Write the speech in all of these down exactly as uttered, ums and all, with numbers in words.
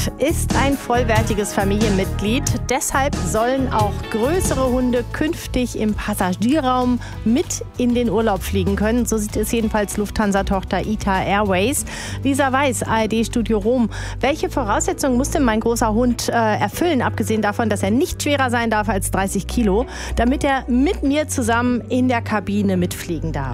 Hund ist ein vollwertiges Familienmitglied. Deshalb sollen auch größere Hunde künftig im Passagierraum mit in den Urlaub fliegen können. So sieht es jedenfalls Lufthansa-Tochter I T A Airways. Lisa Weiß, A R D-Studio Rom. Welche Voraussetzungen muss denn mein großer Hund äh, erfüllen, abgesehen davon, dass er nicht schwerer sein darf als dreißig Kilo, damit er mit mir zusammen in der Kabine mitfliegen darf?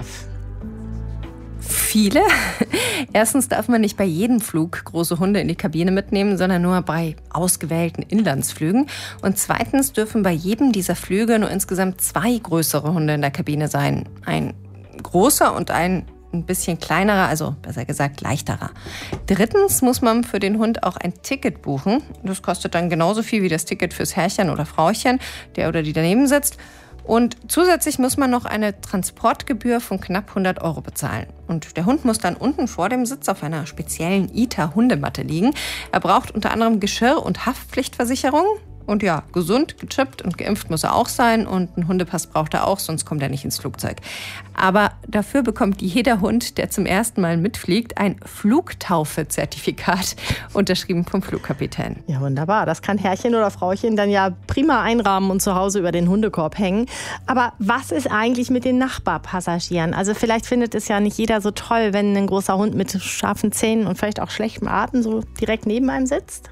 Viele. Erstens darf man nicht bei jedem Flug große Hunde in die Kabine mitnehmen, sondern nur bei ausgewählten Inlandsflügen. Und zweitens dürfen bei jedem dieser Flüge nur insgesamt zwei größere Hunde in der Kabine sein. Ein großer und ein ein bisschen kleinerer, also besser gesagt leichterer. Drittens muss man für den Hund auch ein Ticket buchen. Das kostet dann genauso viel wie das Ticket fürs Herrchen oder Frauchen, der oder die daneben sitzt. Und zusätzlich muss man noch eine Transportgebühr von knapp hundert Euro bezahlen. Und der Hund muss dann unten vor dem Sitz auf einer speziellen I T A-Hundematte liegen. Er braucht unter anderem Geschirr- und Haftpflichtversicherung. Und ja, gesund, gechippt und geimpft muss er auch sein. Und einen Hundepass braucht er auch, sonst kommt er nicht ins Flugzeug. Aber dafür bekommt jeder Hund, der zum ersten Mal mitfliegt, ein Flugtaufe-Zertifikat, unterschrieben vom Flugkapitän. Ja, wunderbar. Das kann Herrchen oder Frauchen dann ja prima einrahmen und zu Hause über den Hundekorb hängen. Aber was ist eigentlich mit den Nachbarpassagieren? Also vielleicht findet es ja nicht jeder so toll, wenn ein großer Hund mit scharfen Zähnen und vielleicht auch schlechtem Atem so direkt neben einem sitzt.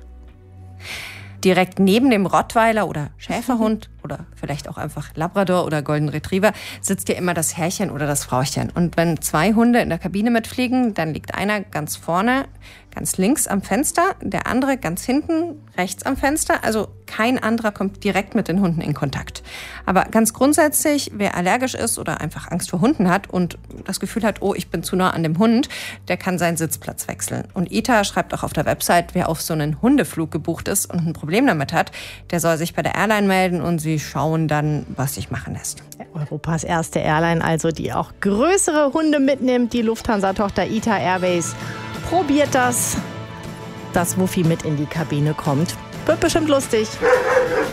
Direkt neben dem Rottweiler oder Schäferhund oder vielleicht auch einfach Labrador oder Golden Retriever sitzt ja immer das Herrchen oder das Frauchen. Und wenn zwei Hunde in der Kabine mitfliegen, dann liegt einer ganz vorne, ganz links am Fenster, der andere ganz hinten, rechts am Fenster. Also kein anderer kommt direkt mit den Hunden in Kontakt. Aber ganz grundsätzlich, wer allergisch ist oder einfach Angst vor Hunden hat und das Gefühl hat, oh, ich bin zu nah an dem Hund, der kann seinen Sitzplatz wechseln. Und I T A schreibt auch auf der Website, wer auf so einen Hundeflug gebucht ist und ein Problem damit hat, der soll sich bei der Airline melden und sie schauen dann, was sich machen lässt. Europas erste Airline also, die auch größere Hunde mitnimmt, die Lufthansa-Tochter I T A Airways. Probiert das, dass Wuffi mit in die Kabine kommt. Wird bestimmt lustig.